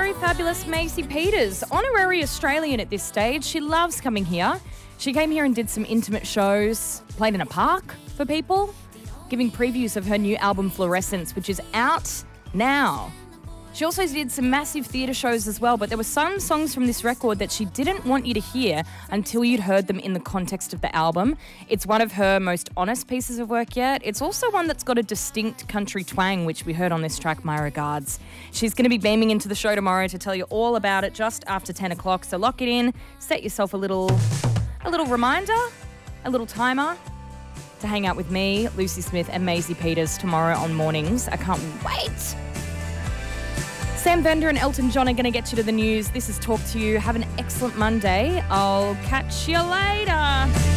very fabulous Maisie Peters, honorary Australian at this stage. She loves coming here. She came here and did some intimate shows, played in a park for people, giving previews of her new album Fluorescence, which is out now. She also did some massive theatre shows as well, but there were some songs from this record that she didn't want you to hear until you'd heard them in the context of the album. It's one of her most honest pieces of work yet. It's also one that's got a distinct country twang, which we heard on this track, My Regards. She's going to be beaming into the show tomorrow to tell you all about it just after 10 o'clock, so lock it in, set yourself a little reminder, a little timer to hang out with me, Lucy Smith and Maisie Peters tomorrow on Mornings. I can't wait. Sam Bender and Elton John are going to get you to the news. This is Talk to You. Have an excellent Monday. I'll catch you later.